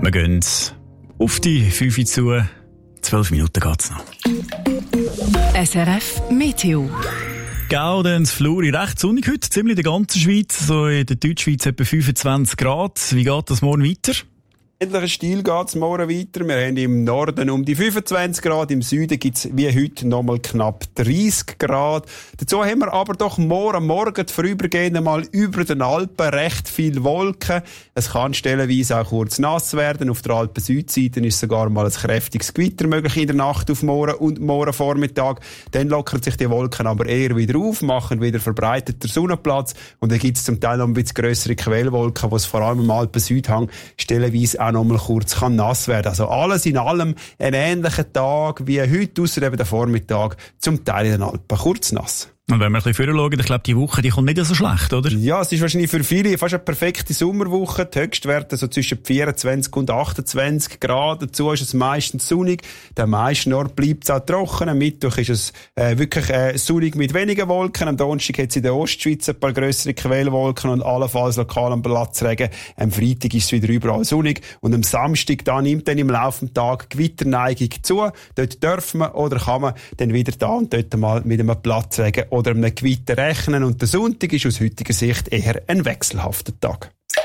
Wir gehen auf die 5 Uhr zu. 12 Minuten geht's noch. SRF Meteo. Gaudenz, Fluri, recht sonnig heute, ziemlich in der ganzen Schweiz, so in der Deutschschweiz etwa 25 Grad. Wie geht das morgen weiter? Ähnlichen Stil geht's morgen weiter. Wir haben im Norden um die 25 Grad, im Süden gibt's wie heute nochmal knapp 30 Grad. Dazu haben wir aber doch morgen vorübergehend mal über den Alpen recht viel Wolken. Es kann stellenweise auch kurz nass werden. Auf der Alpen-Südseite ist sogar mal ein kräftiges Gewitter möglich in der Nacht auf morgen und morgen Vormittag. Dann lockern sich die Wolken aber eher wieder auf, machen wieder verbreiteter Sonnenplatz und dann gibt's zum Teil noch ein bisschen grössere Quellwolken, wo es vor allem im Alpen-Südhang stellenweise auch noch mal kurz kann nass werden. Also alles in allem ein ähnlicher Tag wie heute, ausser eben der Vormittag, zum Teil in den Alpen kurz nass. Und wenn wir ein bisschen vorher schauen, ich glaube, die Woche, die kommt nicht so schlecht, oder? Ja, es ist wahrscheinlich für viele fast eine perfekte Sommerwoche. Die Höchstwerte so zwischen 24 und 28 Grad. Dazu ist es meistens sonnig. Der meisten Ort bleibt es auch trocken. Am Mittwoch ist es wirklich sonnig mit wenigen Wolken. Am Donnerstag hat es in der Ostschweiz ein paar grössere Quellwolken und allenfalls lokal am Platzregen. Am Freitag ist es wieder überall sonnig. Und am Samstag da nimmt dann im Laufe des Tages Gewitterneigung zu. Dort dürfen wir oder kann man dann wieder da und dort mal mit einem Platzregen oder einem Gewitter rechnen. Und der Sonntag ist aus heutiger Sicht eher ein wechselhafter Tag.